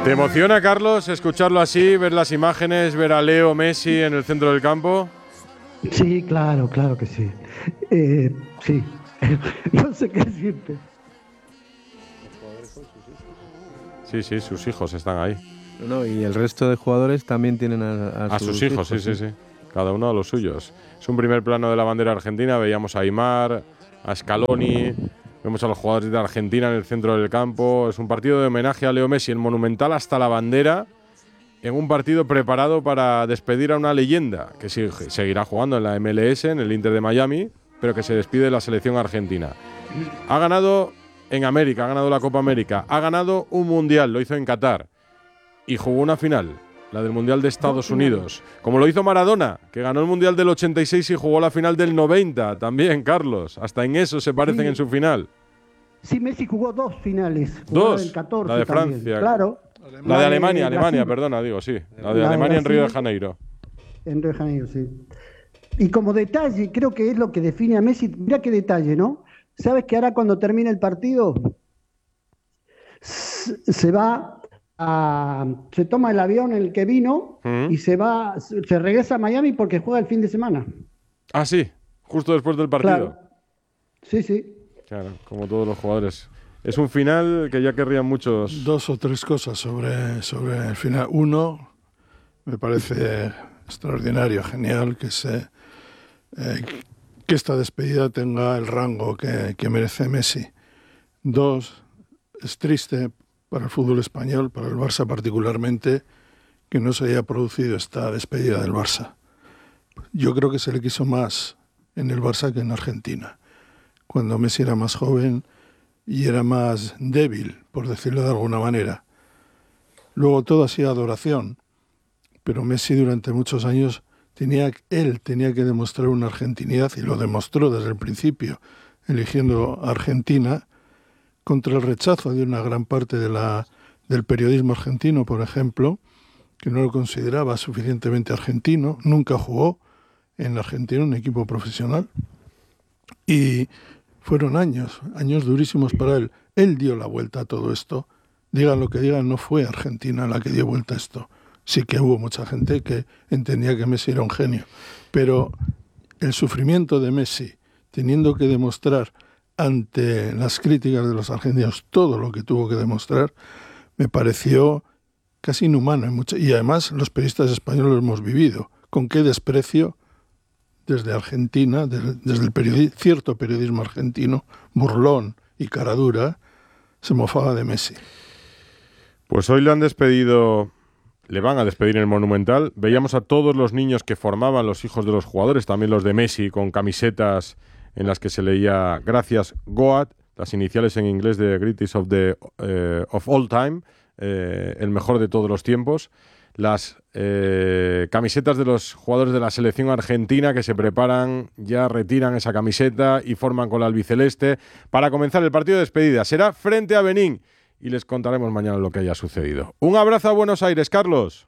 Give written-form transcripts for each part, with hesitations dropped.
¿Te emociona, Carlos, escucharlo así, ver las imágenes, ver a Leo Messi en el centro del campo? Sí, claro que sí. Sí, no sé qué decirte. Sí, sus hijos están ahí. No, y el resto de jugadores también tienen a sus hijos. Sí. Cada uno a los suyos. Es un primer plano de la bandera argentina. Veíamos a Aimar, a Scaloni, vemos a los jugadores de Argentina en el centro del campo. Es un partido de homenaje a Leo Messi, en Monumental hasta la bandera, en un partido preparado para despedir a una leyenda que seguirá jugando en la MLS, en el Inter de Miami, pero que se despide de la selección argentina. Ha ganado en América, ha ganado la Copa América, ha ganado un Mundial, lo hizo en Qatar, y jugó una final, la del Mundial de Estados Unidos, como lo hizo Maradona, que ganó el Mundial del 86 y jugó la final del 90 también, Carlos. Hasta en eso se parecen en su final. Sí, Messi jugó 2 finales. Dos, del 14 la de también. Francia. Claro. La de Alemania, perdona, digo, sí. La de Alemania en Río de Janeiro. En Río de Janeiro, sí. Y como detalle, creo que es lo que define a Messi. Mira qué detalle, ¿no? ¿Sabes que ahora cuando termine el partido se toma el avión en el que vino y se regresa a Miami porque juega el fin de semana? Ah, sí, justo después del partido. Claro. Sí. Claro, como todos los jugadores. Es un final que ya querrían muchos. 2 o 3 cosas sobre el final. Uno, me parece extraordinario, genial que esta despedida tenga el rango que merece Messi. 2, es triste para el fútbol español, para el Barça particularmente, que no se haya producido esta despedida del Barça. Yo creo que se le quiso más en el Barça que en Argentina. Cuando Messi era más joven y era más débil, por decirlo de alguna manera. Luego todo ha sido adoración, pero Messi durante muchos años tenía que demostrar una argentinidad, y lo demostró desde el principio, eligiendo Argentina, contra el rechazo de una gran parte del periodismo argentino, por ejemplo, que no lo consideraba suficientemente argentino. Nunca jugó en Argentina un equipo profesional, y fueron años durísimos para él. Él dio la vuelta a todo esto. Digan lo que digan, no fue Argentina la que dio vuelta a esto. Sí que hubo mucha gente que entendía que Messi era un genio, pero el sufrimiento de Messi, teniendo que demostrar ante las críticas de los argentinos todo lo que tuvo que demostrar, me pareció casi inhumano. Y además los periodistas españoles lo hemos vivido. Con qué desprecio desde Argentina, desde el cierto periodismo argentino, burlón y caradura, se mofaba de Messi. Pues hoy le van a despedir en el Monumental. Veíamos a todos los niños que formaban los hijos de los jugadores, también los de Messi, con camisetas en las que se leía "Gracias Goat", las iniciales en inglés de "Greatest of all time", el mejor de todos los tiempos. Las camisetas de los jugadores de la selección argentina que se preparan, ya retiran esa camiseta y forman con la albiceleste para comenzar el partido de despedida. Será frente a Benín y les contaremos mañana lo que haya sucedido. Un abrazo a Buenos Aires, Carlos.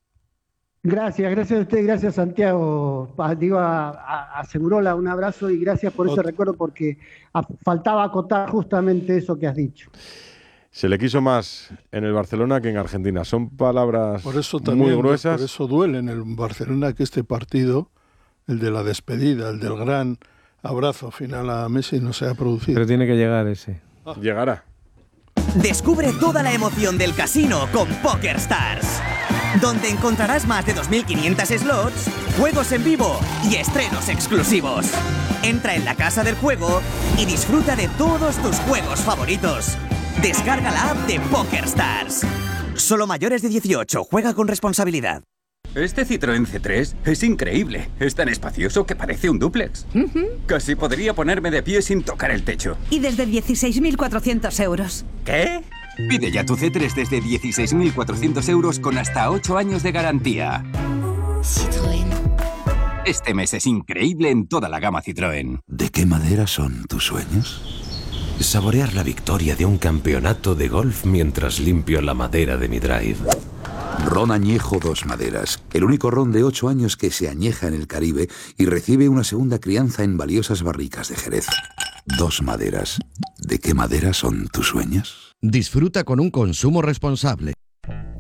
Gracias a usted, gracias Santiago. A Segurola, un abrazo y gracias por ese recuerdo, porque faltaba acotar justamente eso que has dicho. Se le quiso más en el Barcelona que en Argentina. Son palabras por eso también, muy gruesas. Por eso duele en el Barcelona que este partido, el de la despedida, el del gran abrazo final a Messi, no se ha producido. Pero tiene que llegar ese. Llegará. Descubre toda la emoción del casino con PokerStars, donde encontrarás más de 2.500 slots, juegos en vivo y estrenos exclusivos. Entra en la casa del juego y disfruta de todos tus juegos favoritos. Descarga la app de PokerStars. Solo mayores de 18. Juega con responsabilidad. Este Citroën C3 es increíble. Es tan espacioso que parece un dúplex. Casi podría ponerme de pie sin tocar el techo. Y desde 16.400 euros. ¿Qué? Pide ya tu C3 desde 16.400 euros con hasta 8 años de garantía. Citroën. Este mes es increíble en toda la gama Citroën. ¿De qué madera son tus sueños? Saborear la victoria de un campeonato de golf mientras limpio la madera de mi drive. Ron Añejo Dos Maderas, el único ron de 8 años que se añeja en el Caribe y recibe una segunda crianza en valiosas barricas de Jerez. Dos Maderas. ¿De qué madera son tus sueños? Disfruta con un consumo responsable.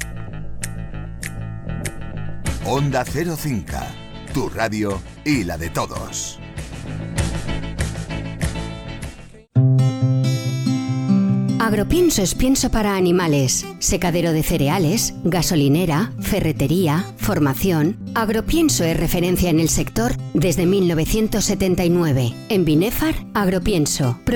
Onda Cero Cinca, tu radio y la de todos. Agropienso es pienso para animales, secadero de cereales, gasolinera, ferretería, formación. Agropienso es referencia en el sector desde 1979. En Binefar, Agropienso.